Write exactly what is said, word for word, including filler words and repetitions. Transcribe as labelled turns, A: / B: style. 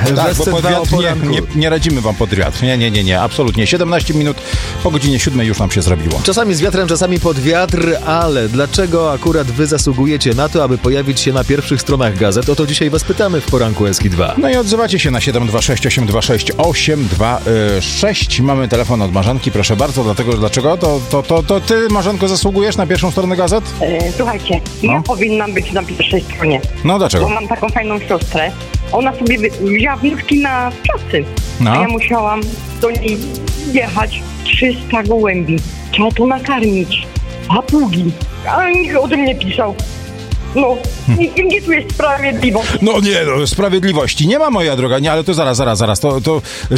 A: Tak, bo pod wiatr nie, nie, nie radzimy wam pod wiatr. Nie, nie, nie, nie, absolutnie. siedemnaście minut po godzinie siódmej już nam się zrobiło.
B: Czasami z wiatrem, czasami pod wiatr, ale dlaczego akurat wy zasługujecie na to, aby pojawić się na pierwszych stronach gazet? O to dzisiaj was pytamy w poranku Eski dwa.
A: No i odzywacie się na siedem dwa sześć osiem dwa sześć osiem dwa sześć. Mamy telefon od Marzenki, proszę bardzo. Dlatego, dlaczego? To, to, to, to ty, Marzenko, zasługujesz na pierwszą stronę gazet?
C: E, słuchajcie,
A: No.
C: ja powinnam być na pierwszej stronie.
A: No dlaczego?
C: Bo mam taką fajną siostrę. Ona sobie wy- wzięła wnioski na czasy.
A: No.
C: A ja musiałam do niej jechać trzysta gołębi. Trzeba to nakarmić. Papugi. A nikt o tym nie pisał. No, i gdzie tu jest sprawiedliwość?
A: No nie, no, sprawiedliwości nie ma, moja droga. Nie, ale to zaraz, zaraz, zaraz. To, to